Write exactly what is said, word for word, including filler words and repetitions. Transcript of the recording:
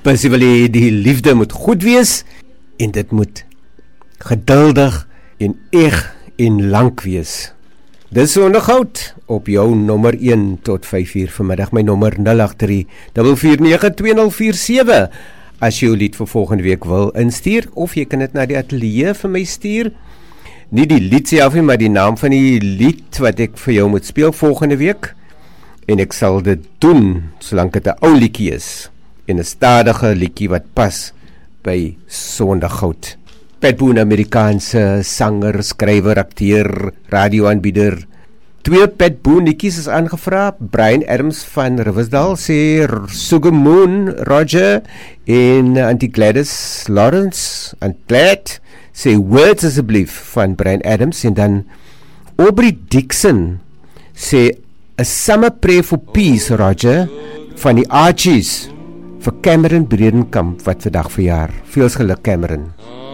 Percy wil hê die liefde moet goed wees en dit moet geduldig en eg en lank wees. Dis Sondergoud op jou nommer een tot vyf uur vanmiddag. My nommer nul agt drie vier vier nege twee nul vier sewe. As jy jou lied vir volgende week wil instuur, of jy kan dit na die ateljee vir my stuur. Nie die lied self nie, maar die naam van die lied wat ek vir jou moet speel volgende week. En ek sal dit doen, solank dit 'n ou liedjie is. En 'n stadige liedjie wat pas by Sondergoud. Pat Boone, Amerikaanse sanger, skrywer, akteur, radioaanbieder. Twee Pat Boone liedjies is aangevra. Bryan Adams van Riversdale sê Sugar Moon, Roger, en Auntie Gladys Lawrence, Aunt Glad, sê Words asseblief van Bryan Adams, en dan Aubrey Dixon sê A Summer Prayer for Peace, Roger, van die Archies, vir Cameron Bredenkamp, wat vandag verjaar. Veel geluk, Cameron.